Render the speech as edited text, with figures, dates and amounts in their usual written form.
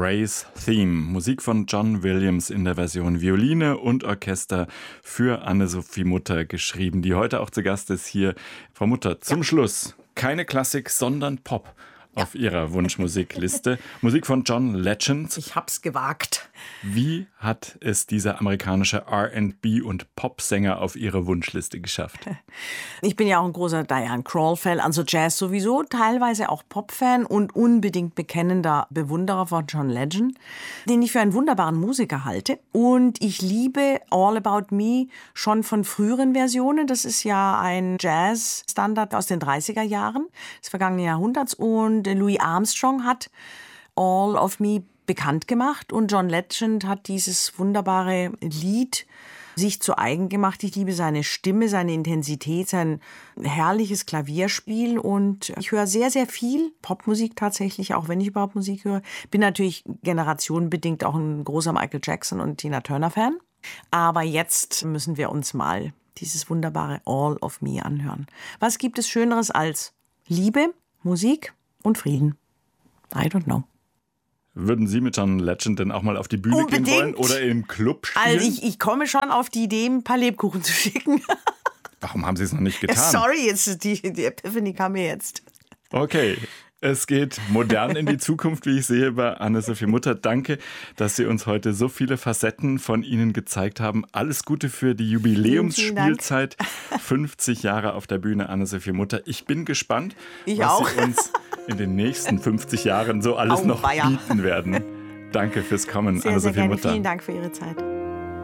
Race Theme. Musik von John Williams in der Version Violine und Orchester für Anne-Sophie Mutter geschrieben, die heute auch zu Gast ist hier. Frau Mutter, zum Schluss keine Klassik, sondern Pop auf Ihrer Wunschmusikliste. Musik von John Legend. Ich hab's gewagt. Wie hat es dieser amerikanische R&B- und Popsänger auf Ihre Wunschliste geschafft? Ich bin ja auch ein großer Diane Krall-Fan, also Jazz sowieso, teilweise auch Pop-Fan und unbedingt bekennender Bewunderer von John Legend, den ich für einen wunderbaren Musiker halte. Und ich liebe All About Me schon von früheren Versionen. Das ist ja ein Jazz-Standard aus den 30er Jahren des vergangenen Jahrhunderts. Und Louis Armstrong hat All of Me bekannt gemacht und John Legend hat dieses wunderbare Lied sich zu eigen gemacht. Ich liebe seine Stimme, seine Intensität, sein herrliches Klavierspiel und ich höre sehr, sehr viel Popmusik tatsächlich, auch wenn ich überhaupt Musik höre. Bin natürlich generationenbedingt auch ein großer Michael Jackson und Tina Turner Fan. Aber jetzt müssen wir uns mal dieses wunderbare All of Me anhören. Was gibt es Schöneres als Liebe, Musik und Frieden? I don't know. Würden Sie mit John Legend denn auch mal auf die Bühne gehen wollen oder im Club spielen? Also ich komme schon auf die Idee, ein paar Lebkuchen zu schicken. Warum haben Sie es noch nicht getan? Sorry, jetzt die Epiphany kam mir jetzt. Okay, es geht modern in die Zukunft, wie ich sehe, bei Anne-Sophie Mutter. Danke, dass Sie uns heute so viele Facetten von Ihnen gezeigt haben. Alles Gute für die Jubiläumsspielzeit. 50 Jahre auf der Bühne, Anne-Sophie Mutter. Ich bin gespannt, was Sie uns in den nächsten 50 Jahren so alles noch bieten werden. Danke fürs Kommen, Sehr, Anne-Sophie sehr gerne. Mutter. Vielen Dank für Ihre Zeit.